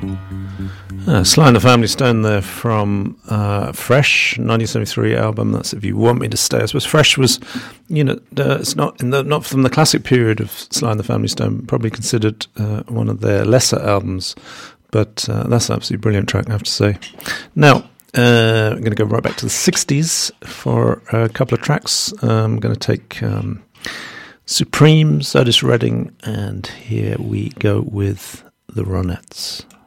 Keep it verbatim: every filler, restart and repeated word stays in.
Uh, Sly and the Family Stone there from uh, Fresh, nineteen seventy-three album. That's If You Want Me to Stay. I suppose Fresh was, you know, uh, it's not in the, not from the classic period of Sly and the Family Stone, probably considered uh, one of their lesser albums, but uh, that's an absolutely brilliant track, I have to say. Now, uh, I'm going to go right back to the sixties for a couple of tracks. Uh, I'm going to take um, Supremes, Otis Redding, and here we go with the Ronettes.